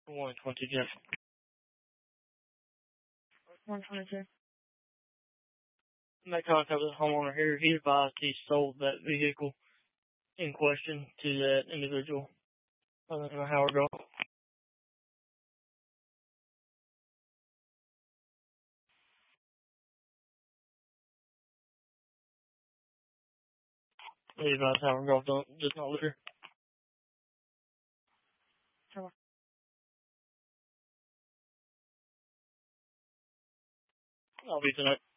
122. 122. Make contact with the homeowner here. He advised he sold that vehicle in question to that individual. I don't know how it goes. He advised how it goes. Just not litter. Hello. I'll be tonight.